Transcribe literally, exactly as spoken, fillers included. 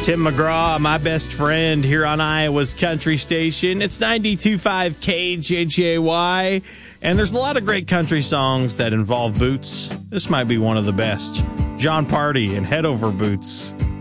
Tim McGraw, my best friend here on Iowa's Country Station. It's ninety-two point five K J J Y, and there's a lot of great country songs that involve boots. This might be one of the best. John Party and Head Over Boots.